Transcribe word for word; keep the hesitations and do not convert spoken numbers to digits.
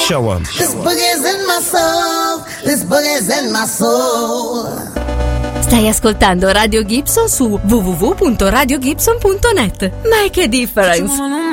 Show 'em. This boogie's in my soul. This boogie's in my soul. Stai ascoltando Radio Gibson su w w w punto radio gibson punto net. Make a difference.